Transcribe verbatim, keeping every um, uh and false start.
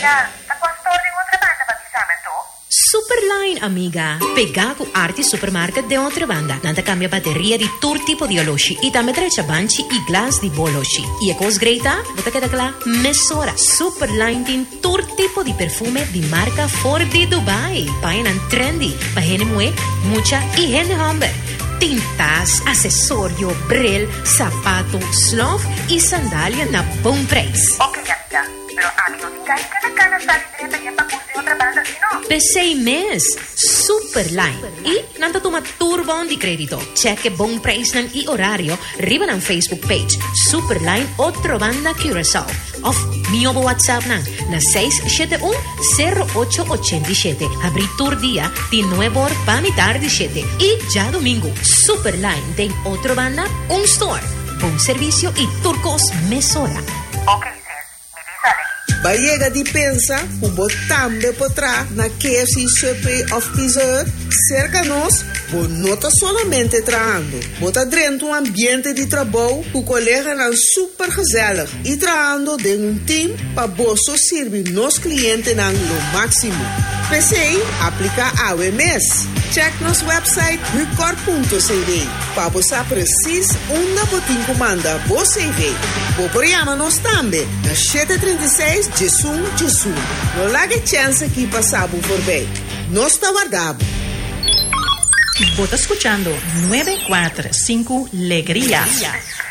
Mira, ¿a quanto de otra banda para pisarme tú? Superline, amiga. Pega con Arti Supermarket de otra banda. Nanta cambia bateria di tur tipo di oloshi. E tambe trecha banci e glass di boloshi. E e cos greita, bota che da cla, mesora. Superline tin tur tipo di perfume di marca for di Dubai. Painan trendy. Pahene mue, mucha e hene humber. Tintas, accesorio, bril, zapato, slof e sandalia na bom price. Ok, amiga. Pero a mí no diga que la cana está libre de para curtir otra banda, si no. Per sei mesi, Superline. E nanta tuma turbon di credito. Check bon price nan i orario. Riba nan Facebook page. Superline otro banda Curaçao. Of mio WhatsApp nan na seis siete uno cero ocho ocho siete. Abri tur dia di nueve horas pa mitad di siete. E già domingo, Superline den otro banda un store. Bon servicio e turcos mesora. Ok, sis. Me dice Baiega di pensa, o botambe potrá na K F C Subway of Dessert, cerca nós, bo nota solamente traando. Bota dentro um ambiente de trabalho, o colega na super gezellig e traando de um team para bosso servir nos clientes na lo máximo. P C aplica a O M S. Check nos website record ponto c d para você precis onde botin comanda você vê. Bo programa nos também na sete trinta e seis Jesum Jesum. Não largue chance que passamos por bem. Nós te aguardamos. Vos escuchando novecientos cuarenta y cinco Alegría.